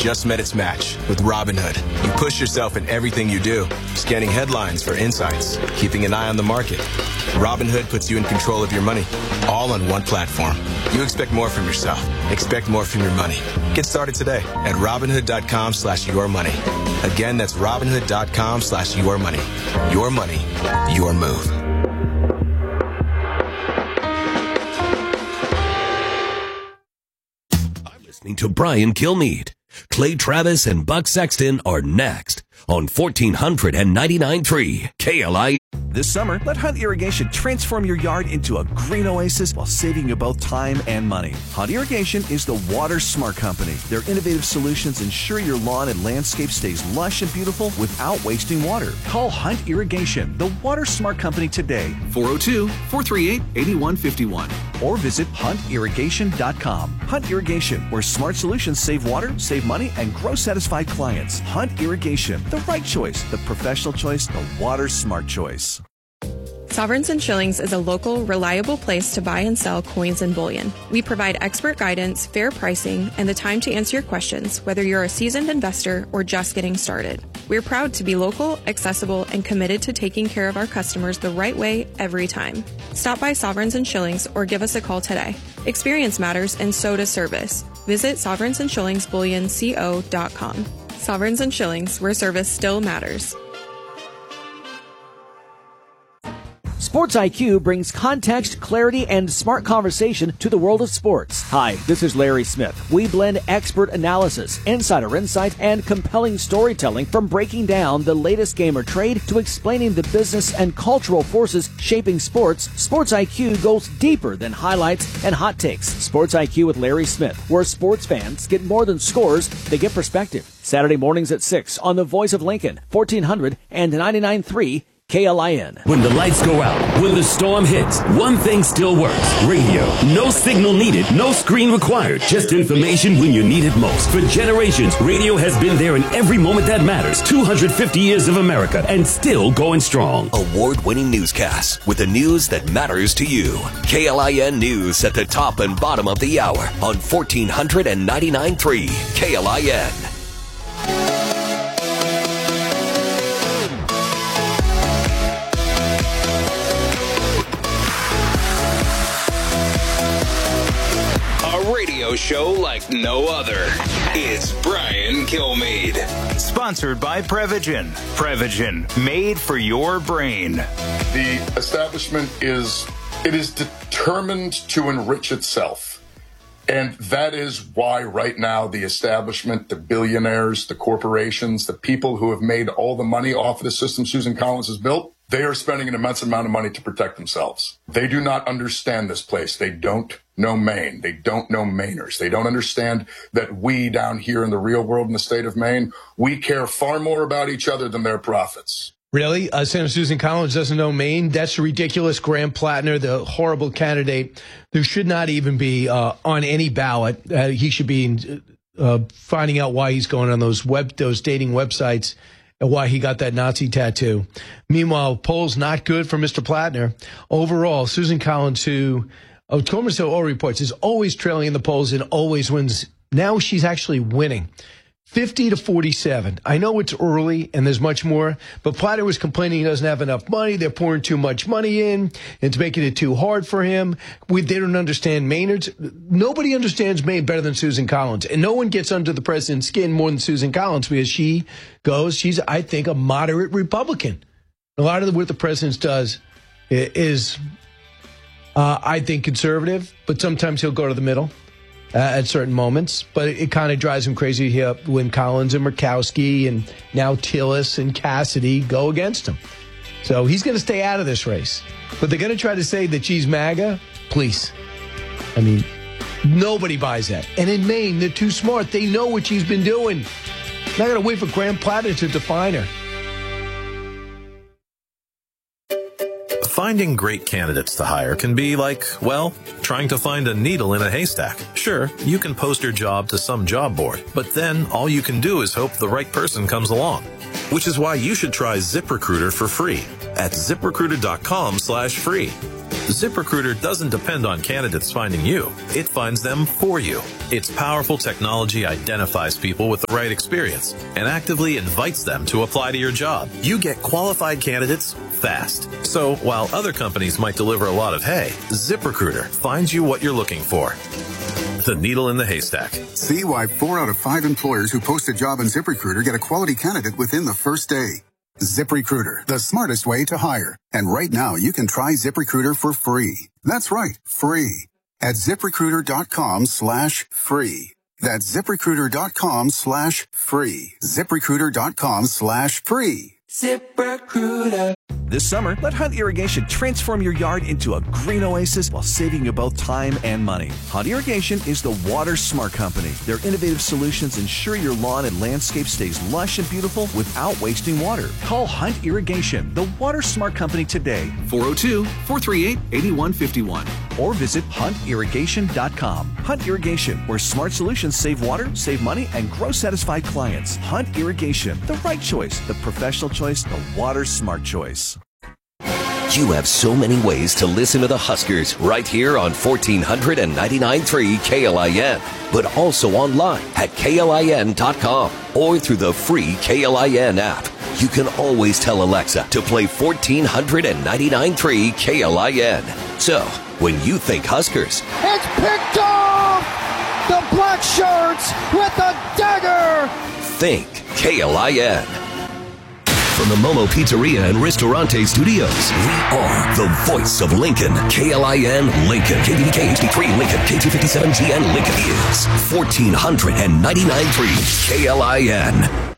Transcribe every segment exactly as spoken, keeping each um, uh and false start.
just met its match with Robinhood. You push yourself in everything you do, scanning headlines for insights, keeping an eye on the market. Robinhood puts you in control of your money, all on one platform. You expect more from yourself. Expect more from your money. Get started today at Robinhood.com slash your money. Again, that's Robinhood.com slash your money. Your money, your move. Listening to Brian Kilmeade. Clay Travis and Buck Sexton are next on fourteen ninety-nine point three K L I. This summer, let Hunt Irrigation transform your yard into a green oasis while saving you both time and money. Hunt Irrigation is the Water Smart Company. Their innovative solutions ensure your lawn and landscape stays lush and beautiful without wasting water. Call Hunt Irrigation, the Water Smart Company today, four oh two, four three eight, eight one five one, or visit hunt irrigation dot com. Hunt Irrigation, where smart solutions save water, save money, and grow satisfied clients. Hunt Irrigation, the right choice, the professional choice, the Water Smart choice. Sovereigns and Shillings is a local, reliable place to buy and sell coins and bullion. We provide expert guidance, fair pricing, and the time to answer your questions, whether you're a seasoned investor or just getting started. We're proud to be local, accessible, and committed to taking care of our customers the right way every time. Stop by Sovereigns and Shillings or give us a call today. Experience matters, and so does service. Visit sovereigns and shillings bullion co dot com. Sovereigns and Shillings, where service still matters. Sports I Q brings context, clarity, and smart conversation to the world of sports. Hi, this is Larry Smith. We blend expert analysis, insider insight, and compelling storytelling from breaking down the latest game or trade to explaining the business and cultural forces shaping sports. Sports I Q goes deeper than highlights and hot takes. Sports I Q with Larry Smith, where sports fans get more than scores, they get perspective. Saturday mornings at six on the Voice of Lincoln, fourteen ninety-nine point three K L I N. When the lights go out, when the storm hits, one thing still works. Radio. No signal needed, no screen required. Just information when you need it most. For generations, radio has been there in every moment that matters. two hundred fifty years of America and still going strong. Award-winning newscasts with the news that matters to you. K L I N News at the top and bottom of the hour on fourteen ninety-nine point three K L I N. Show like no other. It's Brian Kilmeade. Sponsored by Prevagen. Prevagen, made for your brain. The establishment is, it is determined to enrich itself. And that is why right now the establishment, the billionaires, the corporations, the people who have made all the money off of the system Susan Collins has built, they are spending an immense amount of money to protect themselves. They do not understand this place. They don't know Maine. They don't know Mainers. They don't understand that we down here in the real world in the state of Maine, we care far more about each other than their profits. Really? Uh, Senator Susan Collins doesn't know Maine? That's ridiculous. Graham Plattner, the horrible candidate who should not even be uh, on any ballot. Uh, he should be uh, finding out why he's going on those web, those dating websites and why he got that Nazi tattoo. Meanwhile, polls not good for Mister Plattner. Overall, Susan Collins, who, oh, Commerce Hill reports, is always trailing in the polls and always wins. Now she's actually winning. fifty to forty-seven. I know it's early and there's much more, but Plattner was complaining he doesn't have enough money. They're pouring too much money in, and it's making it too hard for him. We, they don't understand Maynard's. Nobody understands Maine better than Susan Collins, and no one gets under the president's skin more than Susan Collins because she goes, she's, I think, a moderate Republican. A lot of what the president does is, uh, I think, conservative, but sometimes he'll go to the middle. Uh, at certain moments, but it, it kind of drives him crazy here when Collins and Murkowski and now Tillis and Cassidy go against him. So he's going to stay out of this race. But they're going to try to say that she's MAGA? Please. I mean, nobody buys that. And in Maine, they're too smart. They know what she's been doing. Not going to wait for Graham Plattner to define her. Finding great candidates to hire can be like, well, trying to find a needle in a haystack. Sure, you can post your job to some job board, but then all you can do is hope the right person comes along. Which is why you should try ZipRecruiter for free at ZipRecruiter.com slash free. ZipRecruiter doesn't depend on candidates finding you. It finds them for you. Its powerful technology identifies people with the right experience and actively invites them to apply to your job. You get qualified candidates fast. So while other companies might deliver a lot of hay, ZipRecruiter finds you what you're looking for. The needle in the haystack. See why four out of five employers who post a job on ZipRecruiter get a quality candidate within the first day. ZipRecruiter, the smartest way to hire. And right now, you can try ZipRecruiter for free. That's right, free. At ZipRecruiter.com slash free. That's ZipRecruiter.com slash free. ZipRecruiter.com slash free. ZipRecruiter. This summer, let Hunt Irrigation transform your yard into a green oasis while saving you both time and money. Hunt Irrigation is the water smart company. Their innovative solutions ensure your lawn and landscape stays lush and beautiful without wasting water. Call Hunt Irrigation, the water smart company today, four oh two, four three eight, eight one five one, or visit hunt irrigation dot com. Hunt Irrigation, where smart solutions save water, save money, and grow satisfied clients. Hunt Irrigation, the right choice, the professional choice, the water smart choice. You have so many ways to listen to the Huskers right here on fourteen ninety-nine point three K L I N, but also online at K L I N dot com or through the free K L I N app. You can always tell Alexa to play fourteen ninety-nine point three K L I N. So, when you think Huskers, it's picked off! The black shirts with a dagger! Think K L I N. From the Momo Pizzeria and Ristorante Studios, we are the voice of Lincoln. K L I N Lincoln. K B D K H D three Lincoln. K two fifty-seven G N Lincoln is fourteen ninety-nine point three K L I N.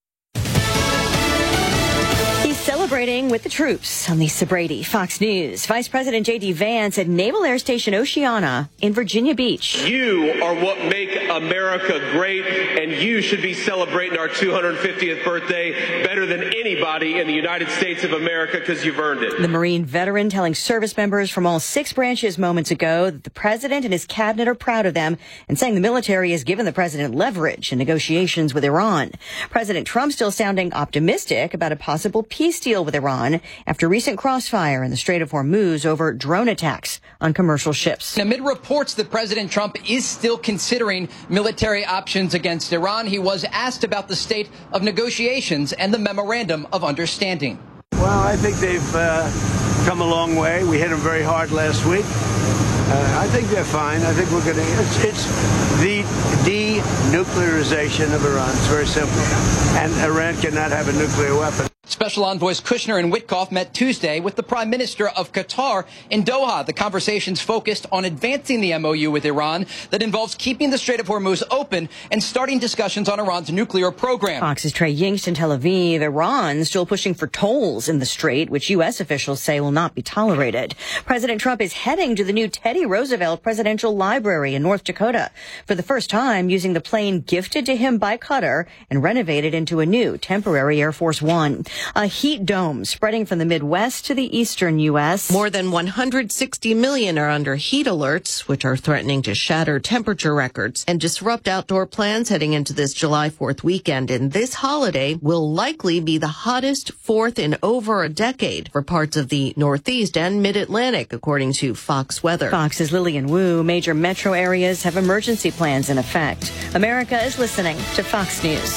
Celebrating with the troops on Lisa Brady, Fox News. Vice President J D Vance at Naval Air Station Oceana in Virginia Beach. You are what make America great, and you should be celebrating our two hundred fiftieth birthday better than anybody in the United States of America because you've earned it. The Marine veteran telling service members from all six branches moments ago that the president and his cabinet are proud of them and saying the military has given the president leverage in negotiations with Iran. President Trump still sounding optimistic about a possible peace deal with Iran after recent crossfire in the Strait of Hormuz over drone attacks on commercial ships. Amid reports that President Trump is still considering military options against Iran, he was asked about the state of negotiations and the memorandum of understanding. Well, I think they've uh, come a long way. We hit them very hard last week. Uh, I think they're fine. I think we're going to. It's, it's the denuclearization of Iran. It's very simple. And Iran cannot have a nuclear weapon. Special envoys Kushner and Witkoff met Tuesday with the Prime Minister of Qatar in Doha. The conversations focused on advancing the M O U with Iran that involves keeping the Strait of Hormuz open and starting discussions on Iran's nuclear program. Fox's Trey Yingst in Tel Aviv. Iran still pushing for tolls in the strait, which U S officials say will not be tolerated. President Trump is heading to the new Teddy Roosevelt Presidential Library in North Dakota for the first time, using the plane gifted to him by Qatar and renovated into a new temporary Air Force One. A heat dome spreading from the Midwest to the eastern U S. More than one hundred sixty million are under heat alerts, which are threatening to shatter temperature records and disrupt outdoor plans heading into this July fourth weekend. And this holiday will likely be the hottest fourth in over a decade for parts of the Northeast and Mid-Atlantic, according to Fox Weather. Fox's Lillian Wu. Major metro areas have emergency plans in effect. America is listening to Fox News.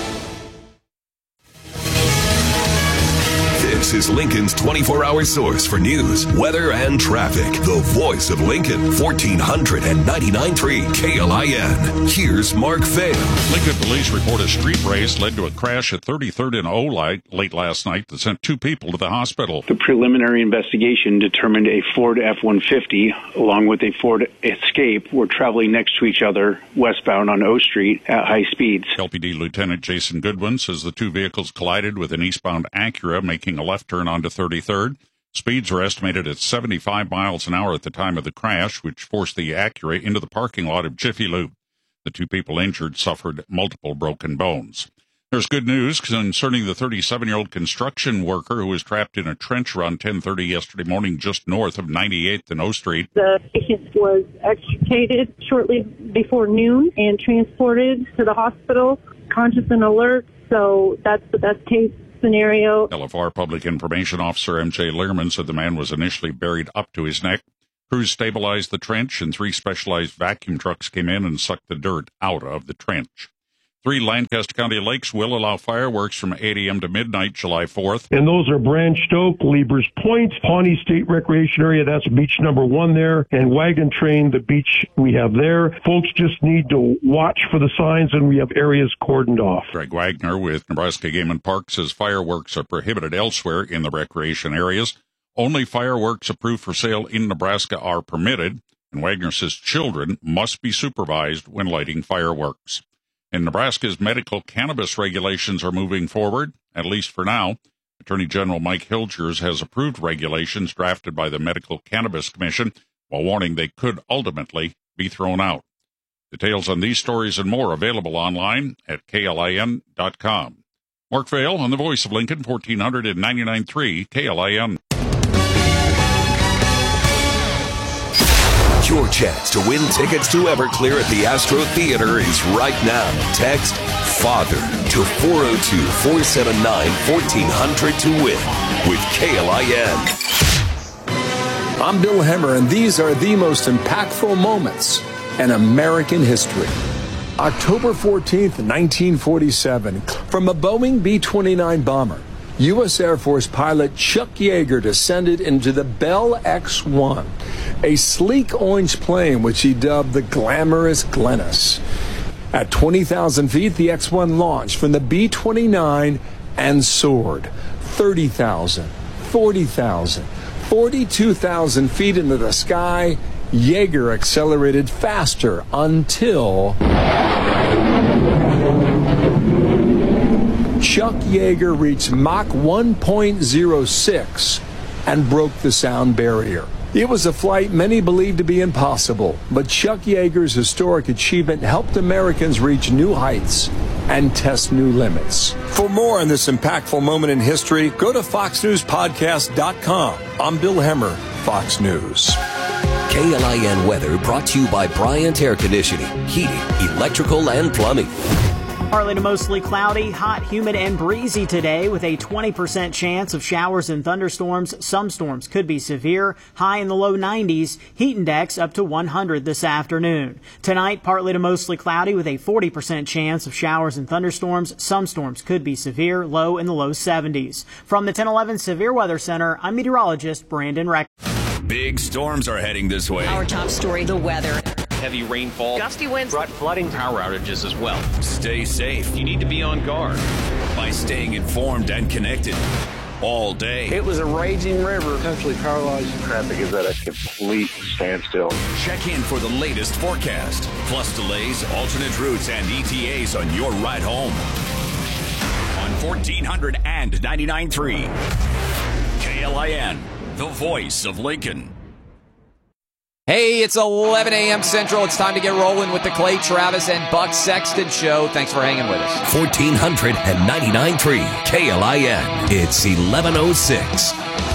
This is Lincoln's twenty-four hour source for news, weather, and traffic. The voice of Lincoln, fourteen ninety-nine point three K L I N. Here's Mark Vail. Lincoln police report a street race led to a crash at thirty-third and Olyte late last night that sent two people to the hospital. The preliminary investigation determined a Ford F one fifty along with a Ford Escape were traveling next to each other westbound on O Street at high speeds. L P D Lieutenant Jason Goodwin says the two vehicles collided with an eastbound Acura, making a left turn onto thirty-third. Speeds are estimated at seventy-five miles an hour at the time of the crash, which forced the Acura into the parking lot of Jiffy Lube. The two people injured suffered multiple broken bones. There's good news concerning the thirty-seven-year-old construction worker who was trapped in a trench around ten thirty yesterday morning just north of ninety-eighth and O Street. The patient was extricated shortly before noon and transported to the hospital, conscious and alert. So that's the best case scenario. L F R Public Information Officer M J Lehrman said the man was initially buried up to his neck. Crews stabilized the trench, and three specialized vacuum trucks came in and sucked the dirt out of the trench. Three Lancaster County lakes will allow fireworks from eight a.m. to midnight, July fourth. And those are Branch Stoke, Liebers Point, Pawnee State Recreation Area, that's beach number one there, and Wagon Train, the beach we have there. Folks just need to watch for the signs, and we have areas cordoned off. Greg Wagner with Nebraska Game and Parks says fireworks are prohibited elsewhere in the recreation areas. Only fireworks approved for sale in Nebraska are permitted, and Wagner says children must be supervised when lighting fireworks. And Nebraska's medical cannabis regulations are moving forward, at least for now. Attorney General Mike Hilgers has approved regulations drafted by the Medical Cannabis Commission, while warning they could ultimately be thrown out. Details on these stories and more available online at K L I N dot com. Mark Vail on the Voice of Lincoln, fourteen ninety-nine point three K L I N. Your chance to win tickets to Everclear at the Astro Theater is right now. Text FATHER to four oh two, four seven nine, fourteen hundred to win with K L I N. I'm Bill Hemmer, and these are the most impactful moments in American history. October fourteenth, nineteen forty-seven, from a Boeing B twenty-nine bomber, U S Air Force pilot Chuck Yeager descended into the Bell X one, a sleek orange plane which he dubbed the glamorous Glennis. At twenty thousand feet, the X one launched from the B twenty-nine and soared thirty thousand, forty thousand, forty-two thousand feet into the sky. Yeager accelerated faster until Chuck Yeager reached Mach one point oh six and broke the sound barrier. It was a flight many believed to be impossible, but Chuck Yeager's historic achievement helped Americans reach new heights and test new limits. For more on this impactful moment in history, go to fox news podcast dot com. I'm Bill Hemmer, Fox News. K L I N weather brought to you by Bryant Air Conditioning, Heating, Electrical, and Plumbing. Partly to mostly cloudy, hot, humid, and breezy today with a twenty percent chance of showers and thunderstorms. Some storms could be severe, high in the low nineties. Heat index up to one hundred this afternoon. Tonight, partly to mostly cloudy with a forty percent chance of showers and thunderstorms. Some storms could be severe, low in the low seventies. From the ten eleven Severe Weather Center, I'm meteorologist Brandon Reck. Big storms are heading this way. Our top story, the weather. Heavy rainfall, gusty winds, brought flooding, power outages as well. Stay safe. You need to be on guard by staying informed and connected all day. It was a raging river. Potentially paralyzed. Traffic is at a complete standstill. Check in for the latest forecast, plus delays, alternate routes, and E T As on your ride home. On fourteen ninety-nine point three K L I N, the voice of Lincoln. Hey, it's eleven a.m. Central. It's time to get rolling with the Clay Travis and Buck Sexton Show. Thanks for hanging with us. fourteen ninety-nine point three K L I N. It's eleven oh six.